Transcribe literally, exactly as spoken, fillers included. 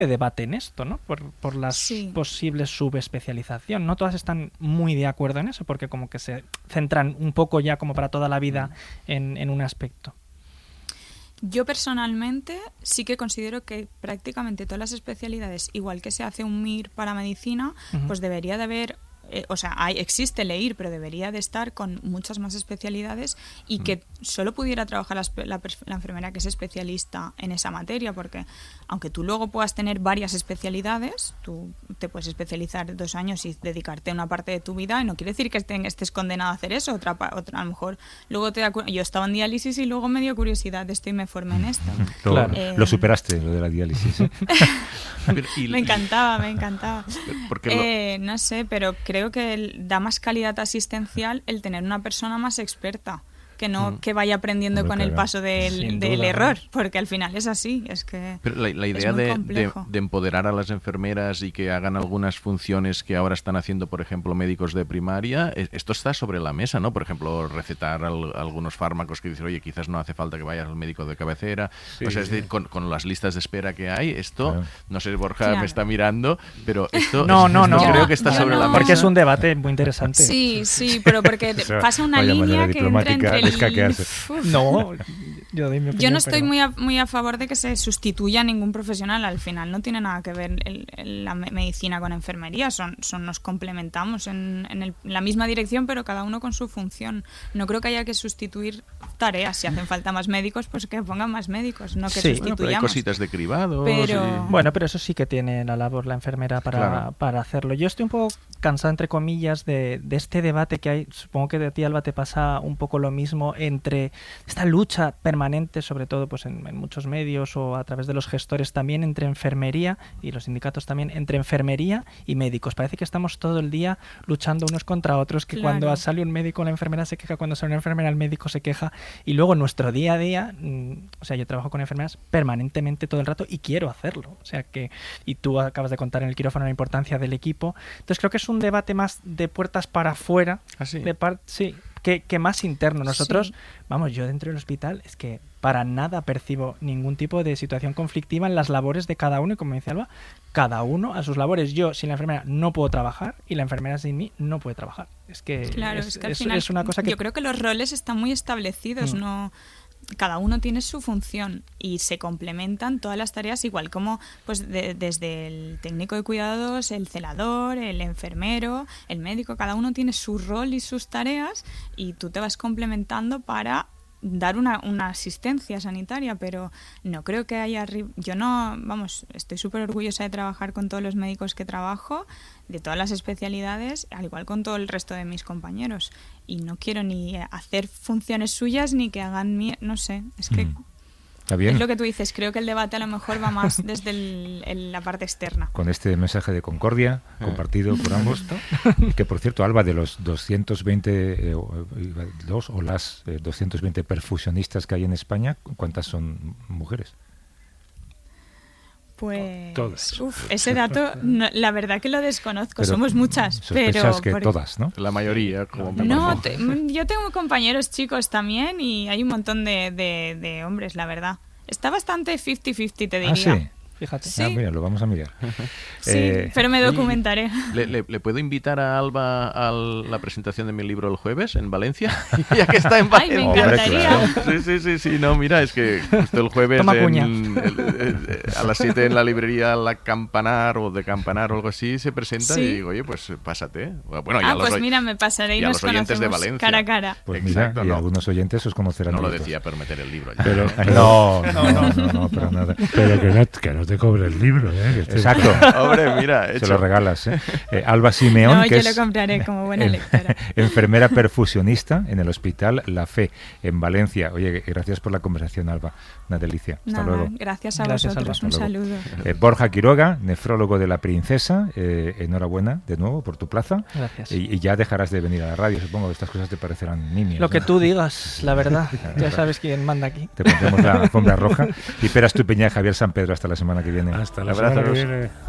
debate en esto, ¿no? Por, por las Sí. posibles subespecialización. No todas están muy de acuerdo en eso, porque como que se centran un poco ya como para toda la vida en, en un aspecto. Yo personalmente sí que considero que prácticamente todas las especialidades, igual que se hace un M I R para medicina, Ujú. pues debería de haber, eh, o sea, hay, existe el E I R, pero debería de estar con muchas más especialidades y que solo pudiera trabajar la, espe- la pers- la enfermera que es especialista en esa materia, porque aunque tú luego puedas tener varias especialidades, tú te puedes especializar dos años y dedicarte a una parte de tu vida, y no quiere decir que esté- estés condenado a hacer eso. Otra, pa- otra a lo mejor luego te da cu- yo estaba en diálisis y luego me dio curiosidad de esto y me formé en esto. Lo, Claro. Eh, lo superaste, lo de la diálisis, ¿eh? Pero, y- Me encantaba, me encantaba. Porque lo- Eh, no sé, pero creo que el- da más calidad asistencial el tener una persona más experta, que no Mm. que vaya aprendiendo Hombre, con el claro. paso del, Sin del duda, error, vamos. porque al final es así, es que Pero la, la idea es muy de, de, complejo. de empoderar a las enfermeras y que hagan algunas funciones que ahora están haciendo, por ejemplo, médicos de primaria, eh, esto está sobre la mesa, ¿no? Por ejemplo, recetar al- algunos fármacos que dicen, oye, quizás no hace falta que vayas al médico de cabecera. Sí, o sea, es sí. decir, con, con las listas de espera que hay, esto, Claro. no sé, Borja Claro. me está mirando, pero esto, No, es- no, esto no. creo que está Yo sobre no. la mesa. Porque es un debate muy interesante. sí, sí, pero porque Esa pasa una vaya línea manera que entra diplomática entre de el... escaquearse. Uf. No, yo doy mi opinión, Yo no estoy pero- muy a, muy a favor de que se sustituya a ningún profesional. Al final no tiene nada que ver el- el- la me- medicina con enfermería. Son, son nos complementamos en, en el- en la misma dirección, pero cada uno con su función. No creo que haya que sustituir tareas. Si hacen falta más médicos, pues que pongan más médicos, no que Sí. Bueno, pero hay sustituyamos. cositas de cribados. Pero- y- Bueno, pero eso sí que tiene la labor la enfermera para, Claro. para hacerlo. Yo estoy un poco cansado, entre comillas, de, de este debate que hay. Supongo que de ti, Alba, te pasa un poco lo mismo entre esta lucha permanente, sobre todo pues en, en muchos medios o a través de los gestores también, entre enfermería y los sindicatos también, entre enfermería y médicos. Parece que estamos todo el día luchando unos contra otros, que Claro. cuando sale un médico la enfermera se queja, cuando sale una enfermera el médico se queja, y luego nuestro día a día, mm, o sea, yo trabajo con enfermeras permanentemente todo el rato y quiero hacerlo. O sea que, y tú acabas de contar en el quirófano la importancia del equipo. Entonces creo que es un debate más de puertas para afuera, ¿Ah, sí? de par- sí, que, que más interno. Nosotros, Sí. vamos, yo dentro del hospital es que para nada percibo ningún tipo de situación conflictiva en las labores de cada uno, y como dice Alba, cada uno a sus labores. Yo sin la enfermera no puedo trabajar y la enfermera sin mí no puede trabajar. Es que, Claro, es, es, que al es- final es una cosa que... yo creo que los roles están muy establecidos, Mm. no cada uno tiene su función y se complementan todas las tareas, igual como pues de- desde el técnico de cuidados, el celador, el enfermero, el médico, cada uno tiene su rol y sus tareas y tú te vas complementando para dar una, una asistencia sanitaria, pero no creo que haya... arri- Yo no, vamos, estoy súper orgullosa de trabajar con todos los médicos que trabajo, de todas las especialidades, al igual con todo el resto de mis compañeros. Y no quiero ni hacer funciones suyas ni que hagan mi... No sé, es que... Mm. Está bien. Es lo que tú dices, creo que el debate a lo mejor va más desde el- el- la parte externa. Con este mensaje de concordia Eh. compartido por ambos, que por cierto, Alba, de los doscientos veinte eh, o, iba- los o las eh, doscientos veinte perfusionistas que hay en España, ¿cuántas son mujeres? Pues... Todas. Uf, ese dato, no, la verdad que lo desconozco, Pero somos muchas, pero... sospechas que porque- todas, ¿no? La mayoría, como me No, parece. te- mm, yo tengo compañeros chicos también y hay un montón de, de- de hombres, la verdad. Está bastante cincuenta cincuenta, te diría. Ah, sí. Fíjate. Sí. Ah, mira, lo vamos a mirar. Sí, Eh, pero me documentaré. ¿Le, le, le puedo invitar a Alba a la presentación de mi libro el jueves en Valencia? Ya que está en Ay, me Valencia. Hombre, encantaría. claro. Sí, sí, sí, sí, no, mira, es que justo el jueves Toma en- cuña. el- el- el- a las siete en la librería La Campanar o de Campanar o algo así se presenta Sí. y digo, oye, pues pásate. Bueno, ya Ah, los pues oy- mira, me pasaré y, y a nos los oyentes de conocemos Valencia. cara a cara. Pues mira, Exacto, y no. algunos oyentes os conocerán. No lo directos. decía por meter el libro. ya. Pero, no, no, no, no, no, para nada. Pero que no, que no te cobre el libro, ¿eh? Que esté- Exacto. Hombre, mira, Se hecho. lo regalas, ¿eh? Eh, Alba Simeón, No, que yo es lo compraré como buena en- lectora. enfermera perfusionista en el Hospital La Fe, en Valencia. Oye, gracias por la conversación, Alba. Una delicia. Hasta Nada, luego. gracias a Gracias, vosotros. Alba. Un Hasta luego. saludo. Eh, Borja Quiroga, nefrólogo de la Princesa, eh, enhorabuena de nuevo por tu plaza. Gracias. Y, y ya dejarás de venir a la radio, supongo que estas cosas te parecerán nimias. Lo que ¿no? tú digas, la verdad. verdad. Ya sabes quién manda aquí. Te pondremos la alfombra roja. Y Pera Estupiñán, Javier San Pedro, hasta la semana que viene. Hasta la Abrazos. semana que viene.